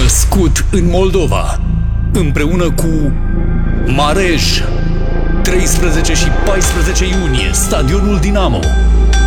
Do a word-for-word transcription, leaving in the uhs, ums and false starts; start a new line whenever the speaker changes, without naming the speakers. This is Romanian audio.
născut în Moldova, împreună cu Marej, treisprezece și paisprezece iunie, Stadionul Dinamo.